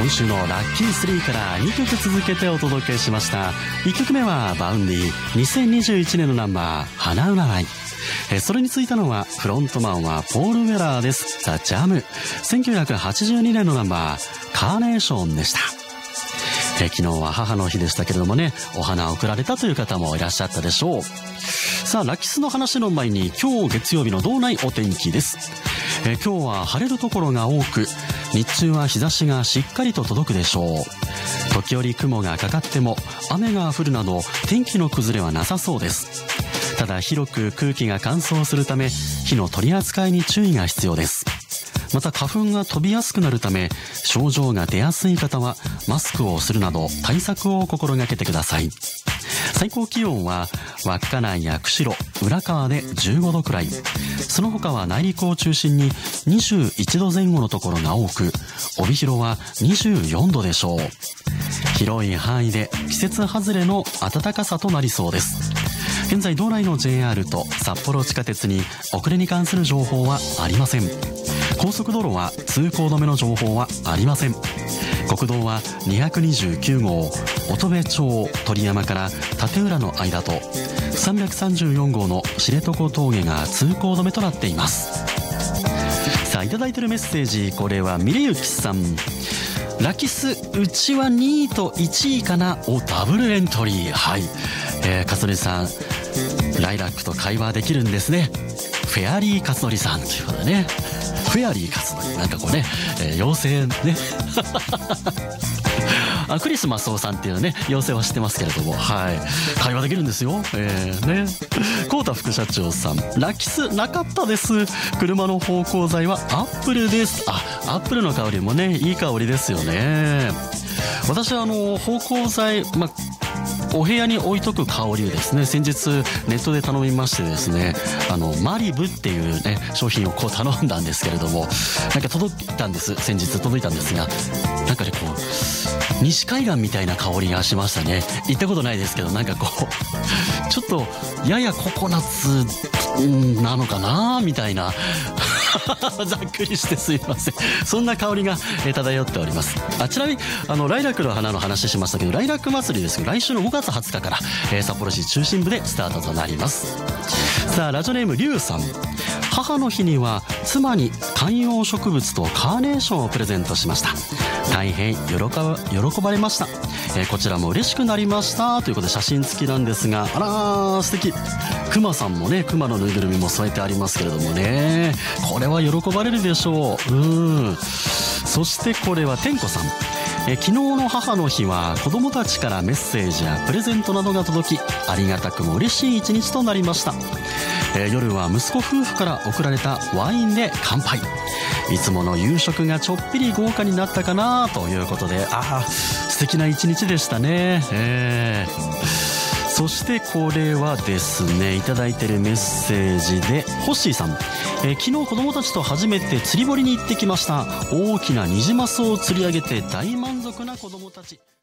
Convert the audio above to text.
今週のラッキー3から2曲続けてお届けしました。1曲目はバウンディ2021年のナンバー花占い。それについたのはフロントマンはポール・ウェラーです。ザ・ジャム1982年のナンバーカーネーションでした。昨日は母の日でしたけれどもね、お花を贈られたという方もいらっしゃったでしょう。さあラキスの話の前に今日月曜日の道内お天気です。今日は晴れるところが多く、日中は日差しがしっかりと届くでしょう。時折雲がかかっても雨が降るなど天気の崩れはなさそうです。ただ広く空気が乾燥するため火の取り扱いに注意が必要です。また花粉が飛びやすくなるため症状が出やすい方はマスクをするなど対策を心がけてください。最高気温は稚内や釧路、浦河で15度くらい、その他は内陸を中心に21度前後のところが多く、帯広は24度でしょう。広い範囲で季節外れの暖かさとなりそうです。現在道内の JR と札幌地下鉄に遅れに関する情報はありません。高速道路は通行止めの情報はありません。国道は229号乙部町鳥山から立浦の間と334号の知床峠が通行止めとなっています。さあいただいているメッセージ、これはミレユキさん。ラキスうちは2位と1位かなをダブルエントリー。はい、かつのりさんライラックと会話できるんですね。フェアリーかつのりさんということでね、フェアリーかつのり、なんかこうね、妖精ねクリスマスオさんっていうね妖精は知ってますけれども、はい、会話できるんですよ。ね、コータ副社長さん、ラキスなかったです。車の芳香剤はアップルです。アップルの香りもねいい香りですよね。私は芳香剤、お部屋に置いとく香りをですね、先日ネットで頼みましてですね、マリブっていうね商品をこう頼んだんですけれども、なんか届いたんです。先日届いたんですが、なんかねこう西海岸みたいな香りがしましたね。行ったことないですけど、なんかこうちょっとややココナッツなのかなみたいなざっくりしてすいません、そんな香りが漂っております。ちなみにライラックの花の話しましたけど、ライラック祭りですけど来週の5月20日から、札幌市中心部でスタートとなります。さあラジオネームリュウさん、母の日には妻に観葉植物とカーネーションをプレゼントしました。大変喜ばれました。こちらも嬉しくなりましたということで写真付きなんですが、あらー素敵。クマさんもね、クマのぬいぐるみも添えてありますけれどもね、これは喜ばれるでしょう。そしてこれは天子さん、昨日の母の日は子供たちからメッセージやプレゼントなどが届き、ありがたくも嬉しい一日となりました。夜は息子夫婦から贈られたワインで乾杯。いつもの夕食がちょっぴり豪華になったかなということで、素敵な一日でしたね。そしてこれはですね、いただいているメッセージでホッシーさん、昨日子供たちと初めて釣り堀に行ってきました。大きなニジマスを釣り上げて大満足な子供たち。